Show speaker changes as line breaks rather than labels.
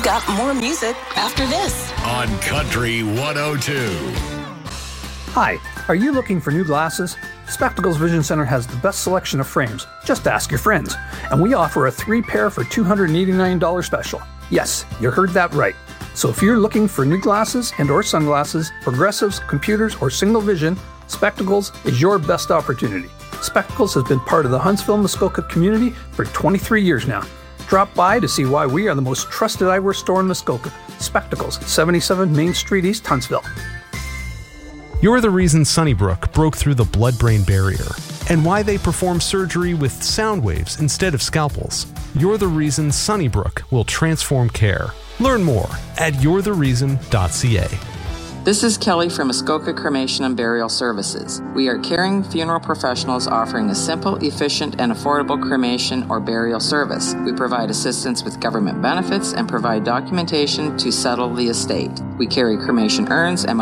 We've got more music after this
on Country 102.
Hi, are you looking for new glasses? Spectacles Vision Center has the best selection of frames. Just ask your friends. And we offer a 3-pair for $289 special. Yes, you heard that right. So if you're looking for new glasses and or sunglasses, progressives, computers, or single vision, Spectacles is your best opportunity. Spectacles has been part of the Huntsville-Muskoka community for 23 years now. Drop by to see why we are the most trusted eyewear store in Muskoka. Spectacles, 77 Main Street East, Huntsville.
You're the reason Sunnybrook broke through the blood-brain barrier, and why they perform surgery with sound waves instead of scalpels. You're the reason Sunnybrook will transform care. Learn more at you'rethereason.ca.
This is Kelly from Muskoka Cremation and Burial Services. We are caring funeral professionals offering a simple, efficient, and affordable cremation or burial service. We provide assistance with government benefits and provide documentation to settle the estate. We carry cremation urns and